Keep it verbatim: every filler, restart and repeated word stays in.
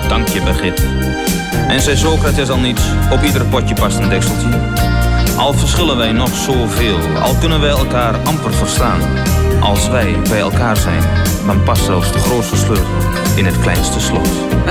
dank je begrip. En zei Socrates al niet, op ieder potje past een dekseltje. Al verschillen wij nog zoveel, al kunnen wij elkaar amper verstaan. Als wij bij elkaar zijn, dan past zelfs de grootste sleutel in het kleinste slot.